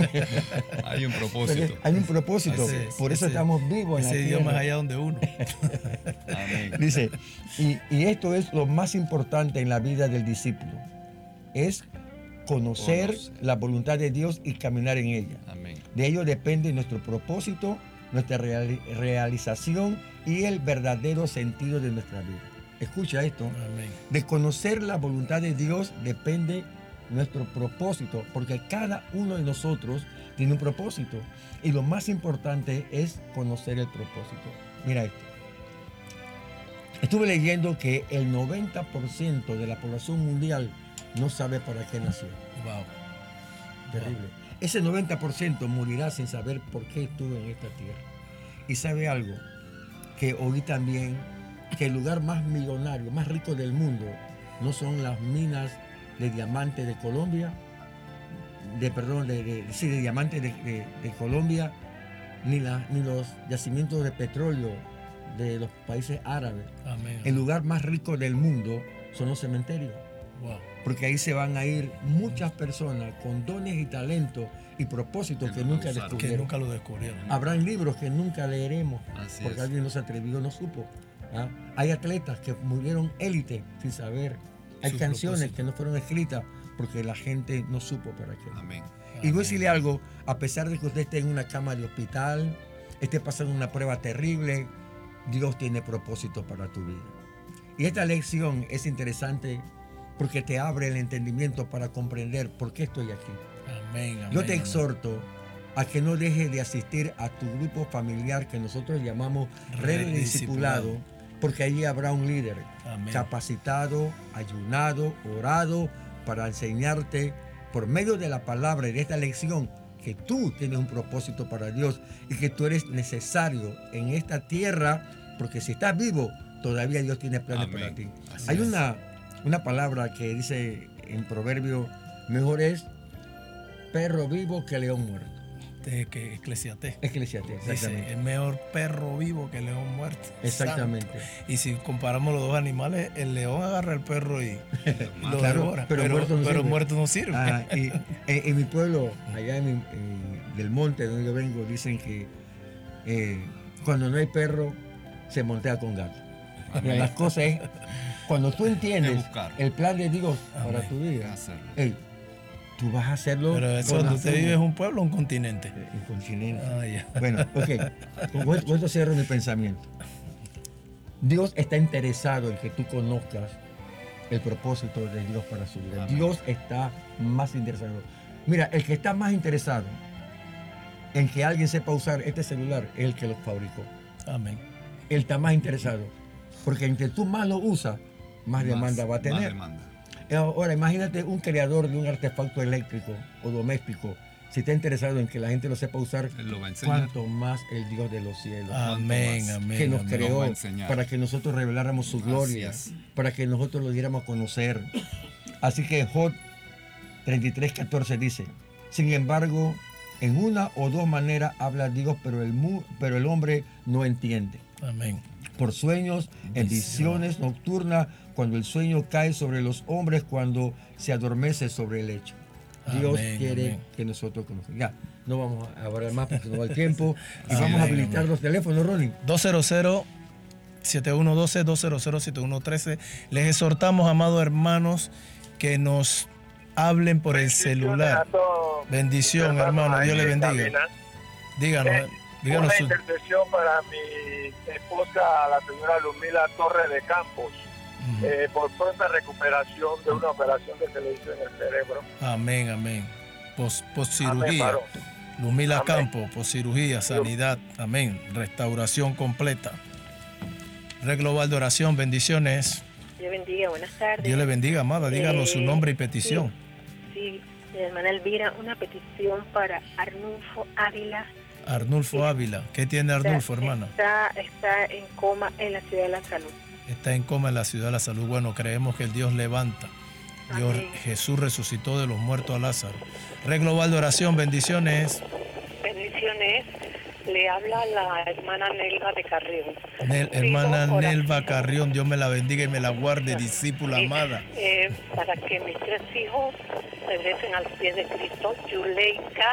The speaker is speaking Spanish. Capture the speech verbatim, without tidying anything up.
Hay un propósito. Hay un propósito. Ese, Por eso ese, estamos vivos en la ese tierra. Dios más allá donde uno. Amén. Dice, y, y esto es lo más importante en la vida del discípulo. Es conocer, Conocer. la voluntad de Dios y caminar en ella. Amén. De ello depende nuestro propósito, nuestra reali- realización y el verdadero sentido de nuestra vida. Escucha esto. Amén. De conocer la voluntad de Dios depende nuestro propósito, porque cada uno de nosotros tiene un propósito. Y lo más importante es conocer el propósito. Mira esto. Estuve leyendo que el noventa por ciento de la población mundial no sabe para qué nació. Wow. Terrible. Ese noventa por ciento morirá sin saber por qué estuvo en esta tierra. Y sabe algo, que oí también que el lugar más millonario, más rico del mundo, no son las minas de diamante de Colombia, de perdón, de, de, sí, de diamante de, de, de Colombia, ni, la, ni los yacimientos de petróleo de los países árabes. Amén. El lugar más rico del mundo son los cementerios. Wow. Porque ahí se van a ir muchas personas con dones y talentos y propósitos Que que, no lo nunca usaron. Que descubrieron. nunca lo descubrieron. Habrán libros que nunca leeremos Así porque es. alguien no se atrevió, no supo. ¿ah? Hay atletas que murieron élite sin saber. Hay Su canciones propósito. que no fueron escritas porque la gente no supo para qué. Amén. Y voy a Amén. decirle algo, a pesar de que usted esté en una cama de hospital, esté pasando una prueba terrible, Dios tiene propósito para tu vida. Y esta lección es interesante porque te abre el entendimiento para comprender por qué estoy aquí. Amén, amén, Yo te amén. exhorto a que no dejes de asistir a tu grupo familiar que nosotros llamamos Red de Red Discipulado, Discipulado. porque allí habrá un líder Amén. capacitado, ayunado, orado para enseñarte por medio de la palabra y de esta lección que tú tienes un propósito para Dios y que tú eres necesario en esta tierra, porque si estás vivo, todavía Dios tiene planes Amén. para ti. Así Hay es. una, una palabra que dice en Proverbio, mejor es perro vivo que león muerto. De que Eclesiastés Eclesiastés, dice, exactamente. el mejor perro vivo que el león muerto. Exactamente. Santo. Y si comparamos los dos animales, el león agarra al perro y lo Claro, devora. pero muerto no pero sirve. muerto no sirve. Ah, y en, en mi pueblo, allá en mi- en- del monte donde yo vengo, dicen que eh, cuando no hay perro, se montea con gato. Amén. Las cosas es, cuando tú entiendes De buscar. el plan de Dios para Amén. tu Hay que vida, hacerlo. ey, tú vas a hacerlo. Pero eso con donde la usted fe. vive es un pueblo o un continente. El continente. Ah, ya. Bueno, ok. Con esto- con esto cierro mi pensamiento. Dios está interesado en que tú conozcas el propósito de Dios para su vida. Amén. Dios está más interesado. Mira, el que está más interesado en que alguien sepa usar este celular es el que lo fabricó. Amén. Él está más interesado. Porque entre tú más lo usas, más, demanda va a Más tener. demanda. Ahora, imagínate un creador de un artefacto eléctrico o doméstico. Si está interesado en que la gente lo sepa usar, Él lo va a enseñar. cuanto más el Dios de los cielos, Amén, más amén. que nos amén. Nos creó va a enseñar. para que nosotros reveláramos su Así gloria, es. para que nosotros lo diéramos a conocer. Así que Job treinta y tres, catorce dice, sin embargo, en una o dos maneras habla Dios, pero el, mu- pero el hombre no entiende. Amén. Por sueños, en visiones nocturnas, cuando el sueño cae sobre los hombres, cuando se adormece sobre el lecho. Dios Amén, quiere amén. que nosotros conozcamos. Ya, no vamos a hablar más porque no va el tiempo. Y Amén, vamos a habilitar amén. los teléfonos, Ronnie. dos cero cero, siete uno uno dos, dos cero cero, siete uno uno tres. Les exhortamos, amados hermanos, que nos hablen por el celular. Bendición, hermano. Dios le bendiga. Díganos, Eh, díganos Una su... intercesión para mi esposa, la señora Lumila Torres de Campos, Ujú. eh, por pronta recuperación de una operación que se le hizo en el cerebro. Amén, amén. Pos, pos Amén, cirugía. varón. Lumila Amén. Campo, pos cirugía, sanidad. Amén. Restauración completa. Red Global de Oración, bendiciones. Dios bendiga, buenas tardes. Dios le bendiga, amada. Díganos su Eh, nombre y petición. Sí, sí, hermana Elvira, una petición para Arnulfo Ávila. Arnulfo Ávila. ¿Qué tiene Arnulfo, Está- hermana? Está, está en coma en la Ciudad de la Salud. Está en coma en la ciudad de la salud. Bueno, creemos que el Dios levanta. Dios, Amén. Jesús resucitó de los muertos a Lázaro. Red Global de Oración, bendiciones. Bendiciones. Le habla la hermana Nelva de Carrión. Nel- Pido hermana oración. Nelva Carrión, Dios me la bendiga y me la guarde, discípula Sí, amada. eh, para que mis tres hijos regresen al pie de Cristo, Yuleika,